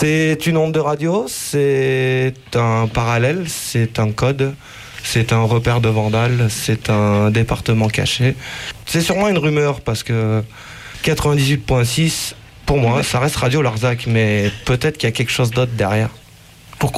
C'est une onde de radio, c'est un parallèle, c'est un code, c'est un repère de vandale, c'est un département caché. C'est sûrement une rumeur parce que 98.6, pour moi, ça reste Radio Larzac, mais peut-être qu'il y a quelque chose d'autre derrière. Pourquoi ?